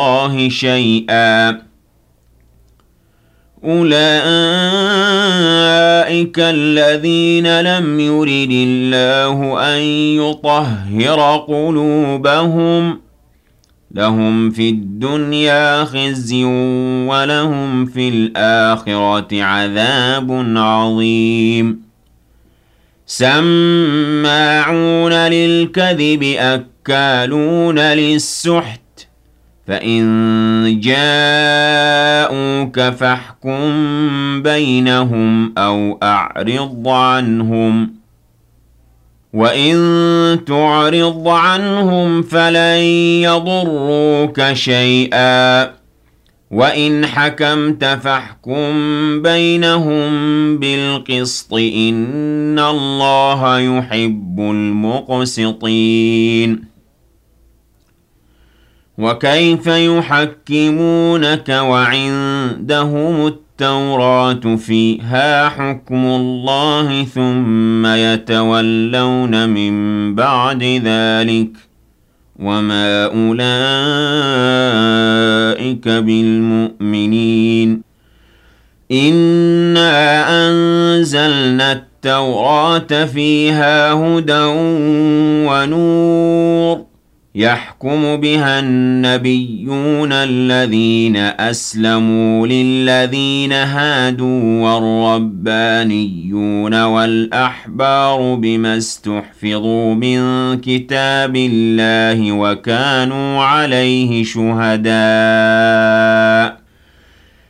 اللَّهِ شَيْئًا أُولَئِكَ الَّذِينَ لَمْ يُرِدِ اللَّهُ أَن يُطَهِّرَ قُلُوبَهُمْ لَهُمْ فِي الدُّنْيَا خِزْيٌ وَلَهُمْ في الْآخِرَةِ عَذَابٌ عَظِيمٌ سَمَّاعُونَ لِلْكَذِبِ أَكَّالُونَ لِلسُّحْتِ فَإِن جَاءُوكَ فَاحْكُم بَيْنَهُمْ أَوْ أَعْرِضْ عَنْهُمْ وَإِن تُعْرِضْ عَنْهُمْ فَلَن يَضُرُّوكَ شَيْئًا وَإِنْ حَكَمْتَ فَاحْكُم بَيْنَهُم بِالْقِسْطِ ۚ إِنَّ اللَّهَ يُحِبُّ الْمُقْسِطِينَ وَكَيْفَ يُحَكِّمُونَكَ وَعِندَهُمُ التَّوْرَاةُ فِيهَا حُكْمُ اللَّهِ ثُمَّ يَتَوَلَّوْنَ مِن بَعْدِ ذَلِكَ وَمَا أُولَٰئِكَ بِالْمُؤْمِنِينَ إِنَّا أَنزَلْنَا التَّوْرَاةَ فِيهَا هُدًى وَنُورٌ يَحْكُمُ بِهَا النَّبِيُّونَ الَّذِينَ أَسْلَمُوا لِلَّذِينَ هَادُوا وَالرَّبَّانِيُّونَ وَالْأَحْبَارُ بِمَا اسْتُحْفِظُوا مِن كِتَابِ اللَّهِ وَكَانُوا عَلَيْهِ شُهَدَاءَ